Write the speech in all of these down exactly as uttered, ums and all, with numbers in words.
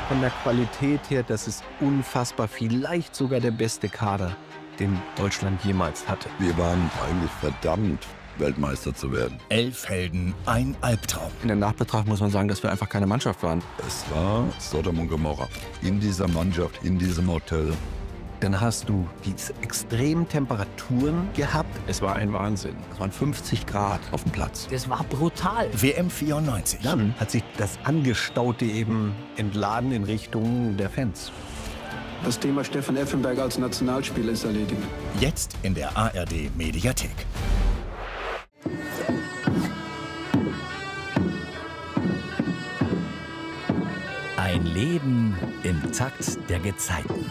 Von der Qualität her, das ist unfassbar, vielleicht sogar der beste Kader, den Deutschland jemals hatte. Wir waren eigentlich verdammt, Weltmeister zu werden. Elf Helden, ein Albtraum. In der Nachbetrachtung muss man sagen, dass wir einfach keine Mannschaft waren. Es war Sodom und Gomorra. In dieser Mannschaft, in diesem Hotel. Dann hast du diese extremen Temperaturen gehabt. Es war ein Wahnsinn. Es waren fünfzig Grad auf dem Platz. Das war brutal. W M vierundneunzig. Dann hat sich das Angestaute eben entladen in Richtung der Fans. Das Thema Stefan Effenberg als Nationalspieler ist erledigt. Jetzt in der A R D Mediathek. Ein Leben im Takt der Gezeiten.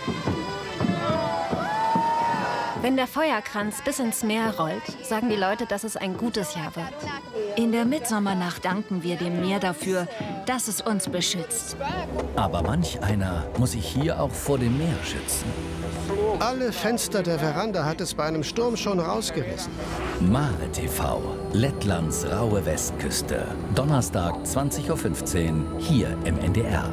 Wenn der Feuerkranz bis ins Meer rollt, sagen die Leute, dass es ein gutes Jahr wird. In der Mitsommernacht danken wir dem Meer dafür, dass es uns beschützt. Aber manch einer muss sich hier auch vor dem Meer schützen. Alle Fenster der Veranda hat es bei einem Sturm schon rausgerissen. Mare T V, Lettlands raue Westküste. Donnerstag zwanzig Uhr fünfzehn, hier im N D R.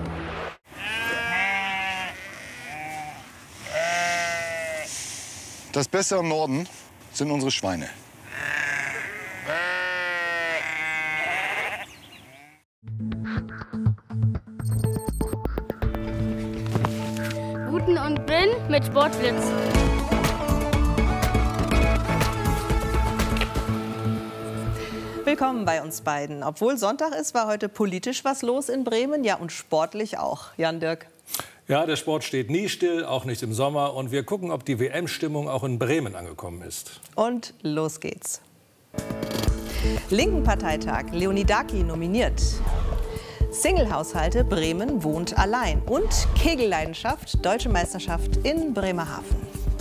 Das Beste am Norden sind unsere Schweine. Guten und Bin mit Sportwitz. Willkommen bei uns beiden. Obwohl Sonntag ist, war heute politisch was los in Bremen, ja und sportlich auch. Jan Dirk. Ja, der Sport steht nie still, auch nicht im Sommer. Und wir gucken, ob die W M-Stimmung auch in Bremen angekommen ist. Und los geht's. Linken-Parteitag, Leonidaki nominiert. Single-Haushalte, Bremen wohnt allein. Und Kegelleidenschaft, Deutsche Meisterschaft in Bremerhaven.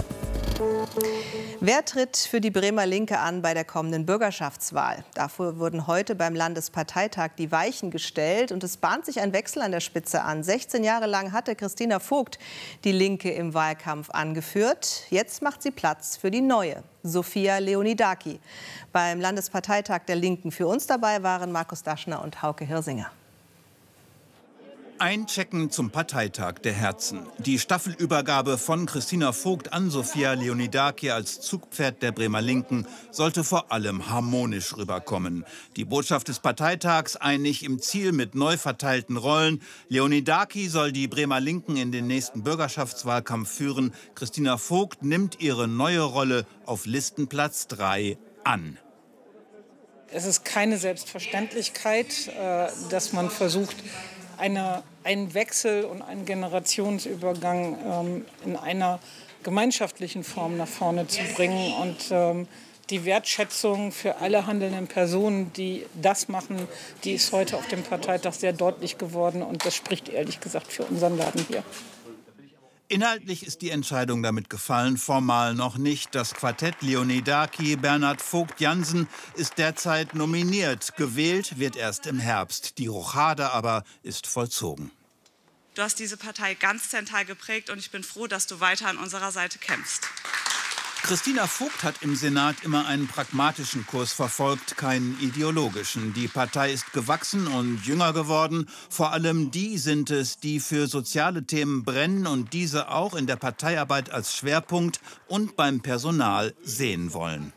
Wer tritt für die Bremer Linke an bei der kommenden Bürgerschaftswahl? Dafür wurden heute beim Landesparteitag die Weichen gestellt und es bahnt sich ein Wechsel an der Spitze an. sechzehn Jahre lang hatte Christina Vogt die Linke im Wahlkampf angeführt. Jetzt macht sie Platz für die neue, Sophia Leonidaki. Beim Landesparteitag der Linken für uns dabei waren Markus Daschner und Hauke Hirsinger. Einchecken zum Parteitag der Herzen. Die Staffelübergabe von Christina Vogt an Sophia Leonidaki als Zugpferd der Bremer Linken sollte vor allem harmonisch rüberkommen. Die Botschaft des Parteitags einig im Ziel mit neu verteilten Rollen. Leonidaki soll die Bremer Linken in den nächsten Bürgerschaftswahlkampf führen. Christina Vogt nimmt ihre neue Rolle auf Listenplatz drei an. Es ist keine Selbstverständlichkeit, dass man versucht, Eine, einen Wechsel und einen Generationsübergang ähm, in einer gemeinschaftlichen Form nach vorne zu bringen. Und ähm, die Wertschätzung für alle handelnden Personen, die das machen, die ist heute auf dem Parteitag sehr deutlich geworden. Und das spricht ehrlich gesagt für unseren Laden hier. Inhaltlich ist die Entscheidung damit gefallen, formal noch nicht. Das Quartett Leonidaki, Bernhard Vogt-Jansen ist derzeit nominiert. Gewählt wird erst im Herbst. Die Rochade aber ist vollzogen. Du hast diese Partei ganz zentral geprägt und ich bin froh, dass du weiter an unserer Seite kämpfst. Christina Vogt hat im Senat immer einen pragmatischen Kurs verfolgt, keinen ideologischen. Die Partei ist gewachsen und jünger geworden. Vor allem die sind es, die für soziale Themen brennen und diese auch in der Parteiarbeit als Schwerpunkt und beim Personal sehen wollen.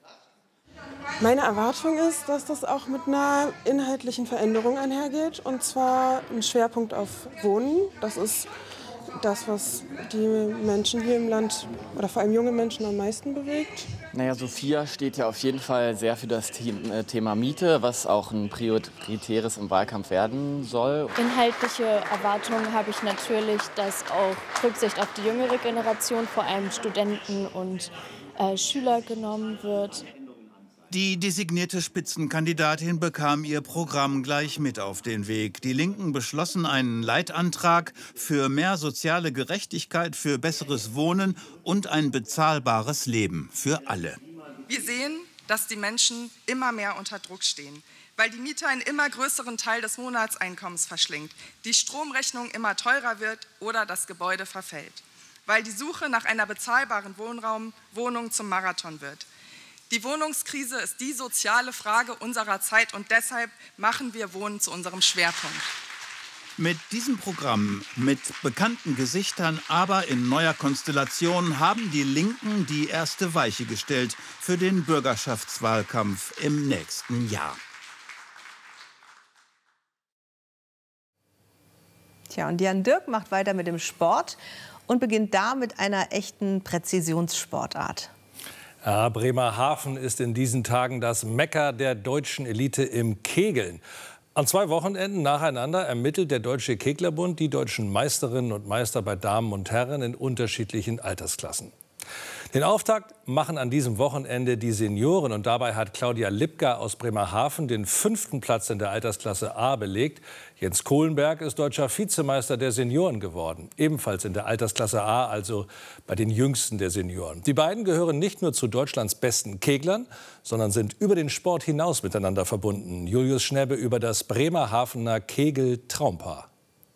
Meine Erwartung ist, dass das auch mit einer inhaltlichen Veränderung einhergeht. Und zwar ein Schwerpunkt auf Wohnen. Das ist das, was die Menschen hier im Land, oder vor allem junge Menschen, am meisten bewegt. Naja, Sophia steht ja auf jeden Fall sehr für das Thema Miete, was auch ein prioritäres im Wahlkampf werden soll. Inhaltliche Erwartungen habe ich natürlich, dass auch Rücksicht auf die jüngere Generation, vor allem Studenten und äh, Schüler, genommen wird. Die designierte Spitzenkandidatin bekam ihr Programm gleich mit auf den Weg. Die Linken beschlossen einen Leitantrag für mehr soziale Gerechtigkeit, für besseres Wohnen und ein bezahlbares Leben für alle. Wir sehen, dass die Menschen immer mehr unter Druck stehen, weil die Miete einen immer größeren Teil des Monatseinkommens verschlingt, die Stromrechnung immer teurer wird oder das Gebäude verfällt, weil die Suche nach einer bezahlbaren Wohnraum, Wohnung zum Marathon wird. Die Wohnungskrise ist die soziale Frage unserer Zeit und deshalb machen wir Wohnen zu unserem Schwerpunkt. Mit diesem Programm, mit bekannten Gesichtern, aber in neuer Konstellation, haben die Linken die erste Weiche gestellt für den Bürgerschaftswahlkampf im nächsten Jahr. Tja, und Jan Dirk macht weiter mit dem Sport und beginnt da mit einer echten Präzisionssportart. Ja, Bremerhaven ist in diesen Tagen das Mekka der deutschen Elite im Kegeln. An zwei Wochenenden nacheinander ermittelt der Deutsche Keglerbund die deutschen Meisterinnen und Meister bei Damen und Herren in unterschiedlichen Altersklassen. Den Auftakt machen an diesem Wochenende die Senioren. Und dabei hat Claudia Lipka aus Bremerhaven den fünften Platz in der Altersklasse A belegt. Jens Kohlenberg ist deutscher Vizemeister der Senioren geworden. Ebenfalls in der Altersklasse A, also bei den Jüngsten der Senioren. Die beiden gehören nicht nur zu Deutschlands besten Keglern, sondern sind über den Sport hinaus miteinander verbunden. Julius Schnebbe über das Bremerhavener Kegel-Traumpaar.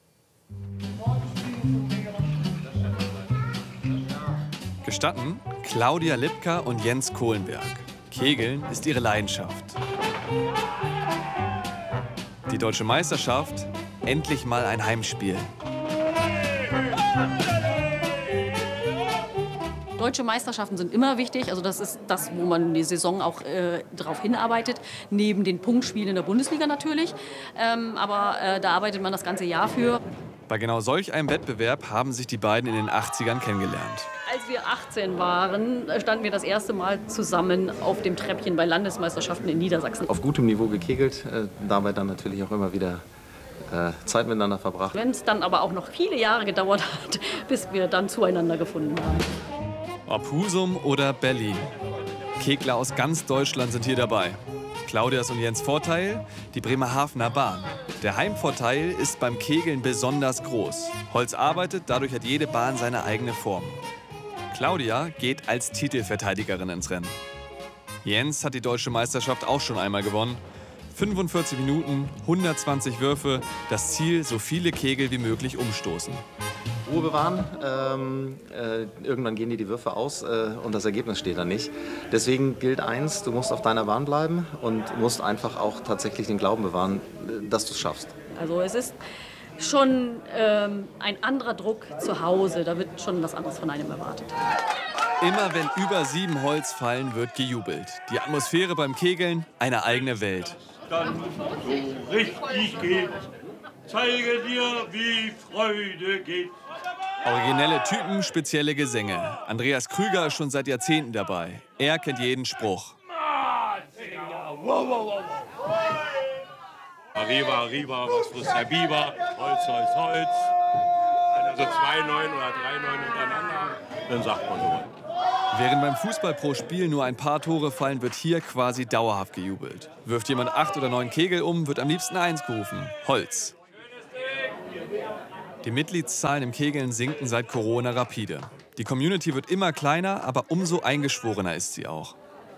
Gestatten Claudia Lipka und Jens Kohlenberg. Kegeln ist ihre Leidenschaft. Die deutsche Meisterschaft, endlich mal ein Heimspiel. Deutsche Meisterschaften sind immer wichtig. Also das ist das, wo man die Saison auch äh, darauf hinarbeitet. Neben den Punktspielen in der Bundesliga natürlich. Ähm, aber äh, da arbeitet man das ganze Jahr für. Bei genau solch einem Wettbewerb haben sich die beiden in den achtzigern kennengelernt. Als wir achtzehn waren, standen wir das erste Mal zusammen auf dem Treppchen bei Landesmeisterschaften in Niedersachsen. Auf gutem Niveau gekegelt, äh, dabei dann natürlich auch immer wieder äh, Zeit miteinander verbracht. Wenn es dann aber auch noch viele Jahre gedauert hat, bis wir dann zueinander gefunden haben. Ob Husum oder Berlin. Kegler aus ganz Deutschland sind hier dabei. Claudias und Jens Vorteil, die Bremerhavener Bahn. Der Heimvorteil ist beim Kegeln besonders groß. Holz arbeitet, dadurch hat jede Bahn seine eigene Form. Claudia geht als Titelverteidigerin ins Rennen. Jens hat die deutsche Meisterschaft auch schon einmal gewonnen. fünfundvierzig Minuten, hundertzwanzig Würfe, das Ziel, so viele Kegel wie möglich umstoßen. Ruhe bewahren, ähm, äh, irgendwann gehen dir die Würfe aus äh, und das Ergebnis steht da nicht. Deswegen gilt eins, du musst auf deiner Bahn bleiben und musst einfach auch tatsächlich den Glauben bewahren, dass du es schaffst. Also es ist schon ähm, ein anderer Druck zu Hause, da wird schon was anderes von einem erwartet. Immer wenn über sieben Holz fallen, wird gejubelt. Die Atmosphäre beim Kegeln, eine eigene Welt. Dann so richtig geht, zeige dir, wie Freude geht. Originelle Typen, spezielle Gesänge. Andreas Krüger ist schon seit Jahrzehnten dabei. Er kennt jeden Spruch. Arriba, arriba, was frisst der Biber? Holz, Holz, Holz. Wenn also zwei Neun oder drei Neun hintereinander, dann sagt man so. Während beim Fußball pro Spiel nur ein paar Tore fallen, wird hier quasi dauerhaft gejubelt. Wirft jemand acht oder neun Kegel um, wird am liebsten eins gerufen. Holz. Die Mitgliedszahlen im Kegeln sinken seit Corona rapide. Die Community wird immer kleiner, aber umso eingeschworener ist sie auch.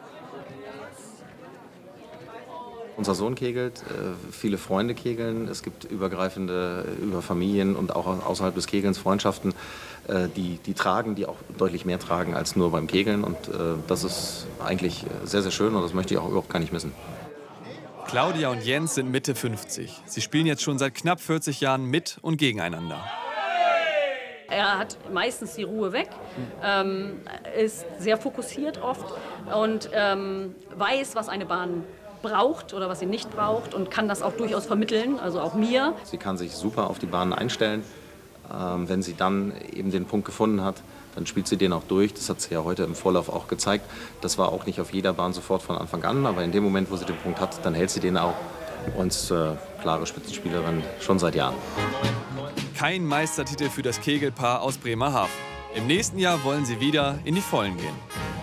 Unser Sohn kegelt, viele Freunde kegeln. Es gibt übergreifende, über Familien und auch außerhalb des Kegelns Freundschaften, die, die tragen, die auch deutlich mehr tragen als nur beim Kegeln. Und das ist eigentlich sehr, sehr schön und das möchte ich auch überhaupt gar nicht missen. Claudia und Jens sind Mitte fünfzig. Sie spielen jetzt schon seit knapp vierzig Jahren mit und gegeneinander. Er hat meistens die Ruhe weg, ähm, ist sehr fokussiert oft und ähm, weiß, was eine Bahn braucht oder was sie nicht braucht und kann das auch durchaus vermitteln, also auch mir. Sie kann sich super auf die Bahn einstellen. Ähm, wenn sie dann eben den Punkt gefunden hat, dann spielt sie den auch durch. Das hat sie ja heute im Vorlauf auch gezeigt. Das war auch nicht auf jeder Bahn sofort von Anfang an, aber in dem Moment, wo sie den Punkt hat, dann hält sie den auch. Und äh, klare Spitzenspielerin schon seit Jahren. Kein Meistertitel für das Kegelpaar aus Bremerhaven. Im nächsten Jahr wollen sie wieder in die Vollen gehen.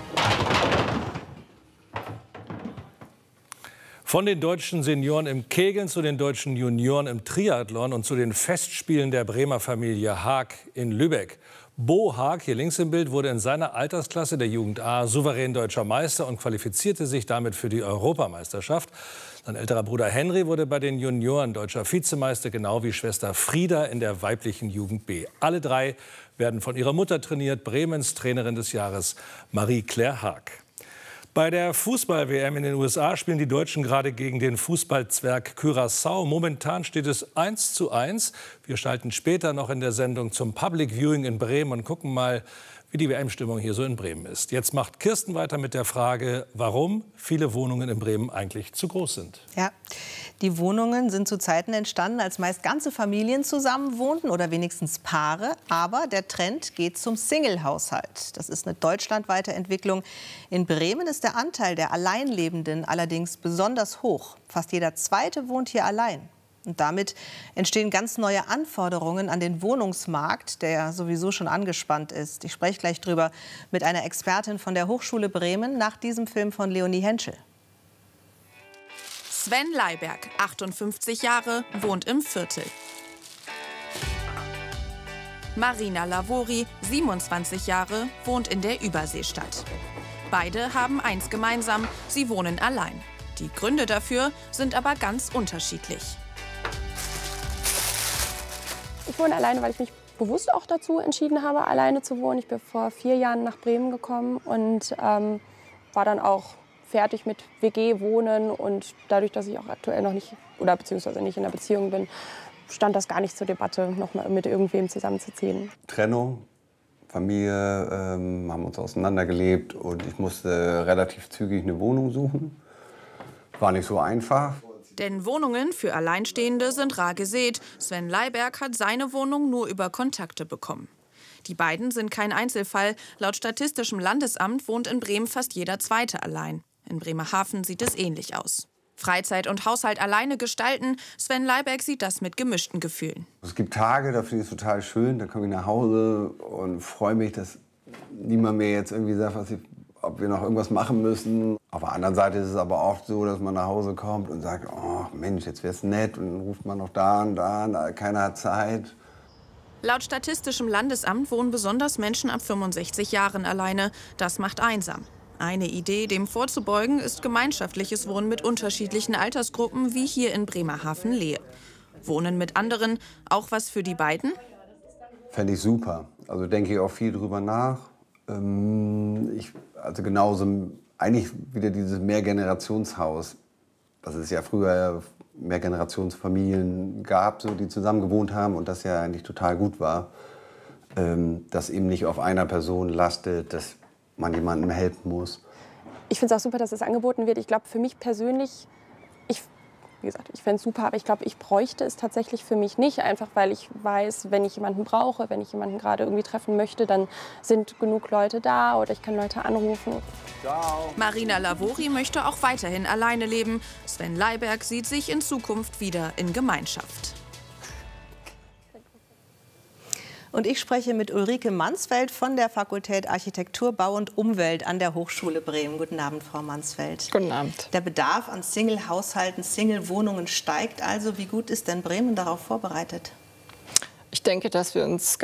Von den deutschen Senioren im Kegeln zu den deutschen Junioren im Triathlon und zu den Festspielen der Bremer Familie Haag in Lübeck. Bo Haag, hier links im Bild, wurde in seiner Altersklasse der Jugend A souverän deutscher Meister und qualifizierte sich damit für die Europameisterschaft. Sein älterer Bruder Henry wurde bei den Junioren deutscher Vizemeister, genau wie Schwester Frieda in der weiblichen Jugend B. Alle drei werden von ihrer Mutter trainiert, Bremens Trainerin des Jahres, Marie-Claire Haag. Bei der Fußball-W M in den U S A spielen die Deutschen gerade gegen den Fußballzwerg Curaçao. Momentan steht es eins zu eins. Wir schalten später noch in der Sendung zum Public Viewing in Bremen und gucken mal, wie die W M-Stimmung hier so in Bremen ist. Jetzt macht Kirsten weiter mit der Frage, warum viele Wohnungen in Bremen eigentlich zu groß sind. Ja, die Wohnungen sind zu Zeiten entstanden, als meist ganze Familien zusammen wohnten oder wenigstens Paare. Aber der Trend geht zum Single-Haushalt. Das ist eine deutschlandweite Entwicklung. In Bremen ist der Anteil der Alleinlebenden allerdings besonders hoch. Fast jeder Zweite wohnt hier allein. Und damit entstehen ganz neue Anforderungen an den Wohnungsmarkt, der ja sowieso schon angespannt ist. Ich spreche gleich drüber mit einer Expertin von der Hochschule Bremen nach diesem Film von Leonie Henschel. Sven Leiberg, achtundfünfzig Jahre, wohnt im Viertel. Marina Lavori, siebenundzwanzig Jahre, wohnt in der Überseestadt. Beide haben eins gemeinsam, sie wohnen allein. Die Gründe dafür sind aber ganz unterschiedlich. Ich wohne alleine, weil ich mich bewusst auch dazu entschieden habe, alleine zu wohnen. Ich bin vor vier Jahren nach Bremen gekommen und ähm, war dann auch fertig mit W G-Wohnen. Und dadurch, dass ich auch aktuell noch nicht, oder beziehungsweise nicht in einer Beziehung bin, stand das gar nicht zur Debatte, noch mal mit irgendwem zusammenzuziehen. Trennung, Familie, ähm, haben uns auseinandergelebt und ich musste relativ zügig eine Wohnung suchen. War nicht so einfach. Denn Wohnungen für Alleinstehende sind rar gesät. Sven Leiberg hat seine Wohnung nur über Kontakte bekommen. Die beiden sind kein Einzelfall. Laut Statistischem Landesamt wohnt in Bremen fast jeder Zweite allein. In Bremerhaven sieht es ähnlich aus. Freizeit und Haushalt alleine gestalten, Sven Leiberg sieht das mit gemischten Gefühlen. Es gibt Tage, da finde ich es total schön. Da komme ich nach Hause und freue mich, dass niemand mir jetzt irgendwie sagt, was ich, ob wir noch irgendwas machen müssen. Auf der anderen Seite ist es aber oft so, dass man nach Hause kommt und sagt, oh Mensch, jetzt wäre es nett. Und dann ruft man noch da und da und keiner hat Zeit. Laut Statistischem Landesamt wohnen besonders Menschen ab fünfundsechzig Jahren alleine. Das macht einsam. Eine Idee, dem vorzubeugen, ist gemeinschaftliches Wohnen mit unterschiedlichen Altersgruppen, wie hier in Bremerhaven-Lehe. Wohnen mit anderen, auch was für die beiden? Fände ich super. Also denke ich auch viel drüber nach. Ähm, ich, also genauso, eigentlich wieder dieses Mehrgenerationshaus, was es ja früher Mehrgenerationsfamilien gab, so, die zusammen gewohnt haben und das ja eigentlich total gut war. Ähm, dass eben nicht auf einer Person lastet, dass man jemandem helfen muss. Ich finde es auch super, dass es angeboten wird. Ich glaube, für mich persönlich, ich, wie gesagt, ich fände es super, aber ich glaube, ich bräuchte es tatsächlich für mich nicht. Einfach weil ich weiß, wenn ich jemanden brauche, wenn ich jemanden gerade irgendwie treffen möchte, dann sind genug Leute da oder ich kann Leute anrufen. Ciao. Marina Lavori möchte auch weiterhin alleine leben. Sven Leiberg sieht sich in Zukunft wieder in Gemeinschaft. Und ich spreche mit Ulrike Mansfeld von der Fakultät Architektur, Bau und Umwelt an der Hochschule Bremen. Guten Abend, Frau Mansfeld. Guten Abend. Der Bedarf an Single-Haushalten, Single-Wohnungen steigt also. Wie gut ist denn Bremen darauf vorbereitet? Ich denke, dass wir uns